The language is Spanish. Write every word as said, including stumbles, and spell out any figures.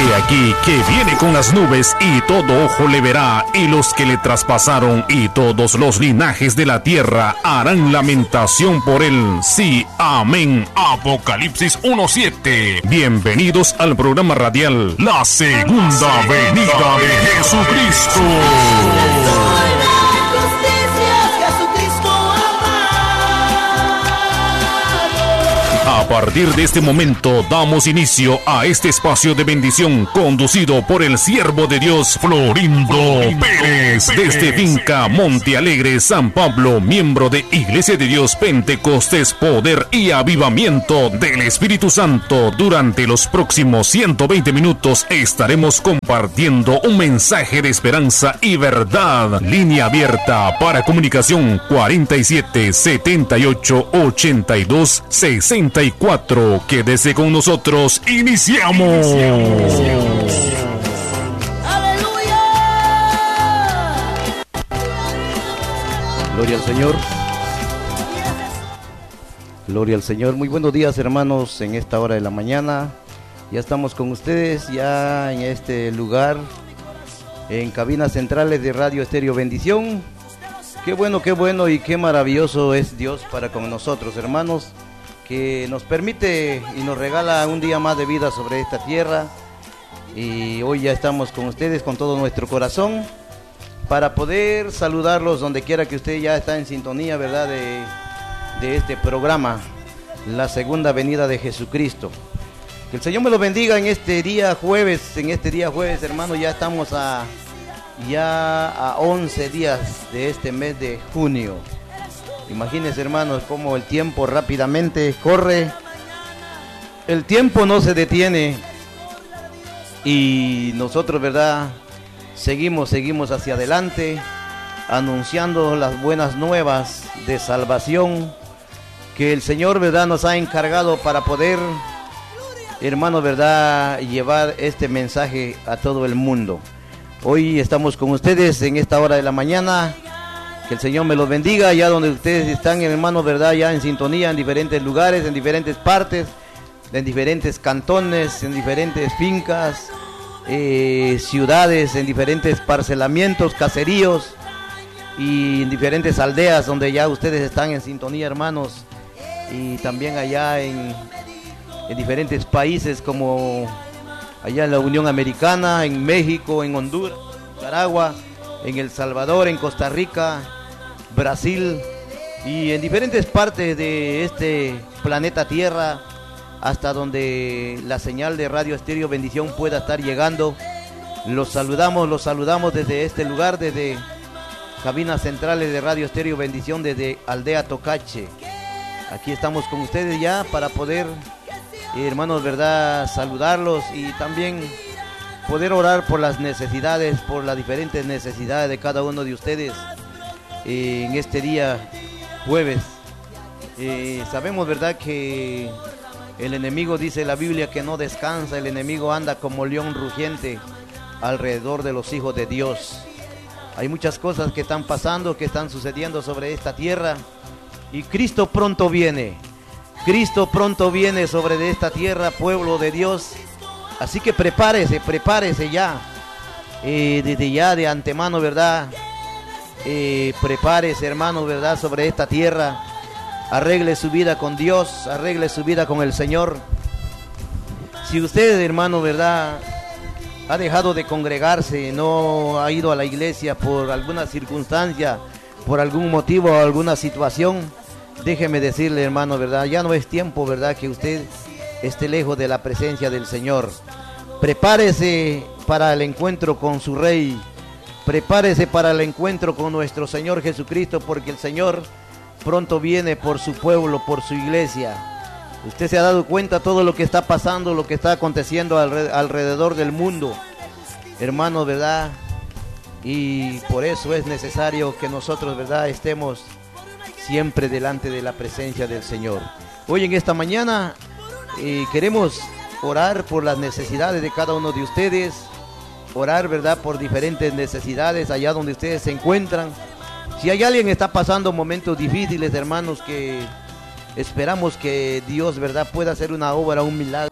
He aquí que viene con las nubes y todo ojo le verá, y los que le traspasaron y todos los linajes de la tierra harán lamentación por él. Sí, amén. Apocalipsis uno siete. Bienvenidos al programa radial La Segunda Venida de Jesucristo. A partir de este momento damos inicio a este espacio de bendición conducido por el siervo de Dios Florindo Pérez desde Finca Monte Alegre, San Pablo, miembro de Iglesia de Dios Pentecostés Poder y Avivamiento del Espíritu Santo. Durante los próximos ciento veinte minutos estaremos compartiendo un mensaje de esperanza y verdad. Línea abierta para comunicación cuarenta y siete, setenta y ocho, ochenta y dos, sesenta y cuatro. Quédese con nosotros. Iniciamos. ¡Aleluya! Gloria al Señor. Gloria al Señor. Muy buenos días, hermanos, en esta hora de la mañana. Ya estamos con ustedes, ya en este lugar, en cabinas centrales de Radio Estéreo Bendición. Qué bueno, qué bueno y qué maravilloso es Dios para con nosotros, hermanos, que nos permite y nos regala un día más de vida sobre esta tierra. Y hoy ya estamos con ustedes con todo nuestro corazón para poder saludarlos donde quiera que usted ya está en sintonía, ¿verdad?, de, de este programa, La Segunda Venida de Jesucristo. Que el Señor me lo bendiga en este día jueves, en este día jueves, hermano. Ya estamos a, ya a once días de este mes de junio. Imagínense, hermanos, cómo el tiempo rápidamente corre. El tiempo no se detiene. Y nosotros, ¿verdad?, seguimos, seguimos hacia adelante, anunciando las buenas nuevas de salvación que el Señor, ¿verdad?, nos ha encargado para poder, hermanos, ¿verdad?, llevar este mensaje a todo el mundo. Hoy estamos con ustedes en esta hora de la mañana. Que el Señor me los bendiga allá donde ustedes están, hermanos, ¿verdad?, ya en sintonía, en diferentes lugares, en diferentes partes, en diferentes cantones, en diferentes fincas, eh, ciudades, en diferentes parcelamientos, caseríos y en diferentes aldeas donde ya ustedes están en sintonía, hermanos, y también allá en, en diferentes países como allá en la Unión Americana, en México, en Honduras, Nicaragua, en El Salvador, en Costa Rica, Brasil y en diferentes partes de este planeta Tierra, hasta donde la señal de Radio Estéreo Bendición pueda estar llegando. Los saludamos, los saludamos desde este lugar, desde cabinas centrales de Radio Estéreo Bendición, desde Aldea Tocache. Aquí estamos con ustedes ya para poder, hermanos, ¿verdad?, saludarlos y también poder orar por las necesidades, por las diferentes necesidades de cada uno de ustedes eh, en este día jueves. Eh, sabemos, ¿verdad?, que el enemigo, dice la Biblia, que no descansa. El enemigo anda como león rugiente alrededor de los hijos de Dios. Hay muchas cosas que están pasando, que están sucediendo sobre esta tierra, y Cristo pronto viene. Cristo pronto viene sobre esta tierra, pueblo de Dios. Así que prepárese, prepárese ya, eh, desde ya de antemano, ¿verdad? Eh, prepárese, hermano, ¿verdad?, sobre esta tierra. Arregle su vida con Dios, arregle su vida con el Señor. Si usted, hermano, ¿verdad?, ha dejado de congregarse, no ha ido a la iglesia por alguna circunstancia, por algún motivo o alguna situación, déjeme decirle, hermano, ¿verdad?, ya no es tiempo, ¿verdad?, que usted esté lejos de la presencia del Señor. Prepárese para el encuentro con su Rey. Prepárese para el encuentro con nuestro Señor Jesucristo, porque el Señor pronto viene por su pueblo, por su iglesia. Usted se ha dado cuenta todo lo que está pasando, lo que está aconteciendo alrededor del mundo, hermano, ¿verdad? Y por eso es necesario que nosotros, ¿verdad?, estemos siempre delante de la presencia del Señor. Hoy en esta mañana eh, queremos orar por las necesidades de cada uno de ustedes, orar, ¿verdad?, por diferentes necesidades allá donde ustedes se encuentran. Si hay alguien que está pasando momentos difíciles, hermanos, que esperamos que Dios, ¿verdad?, pueda hacer una obra, un milagro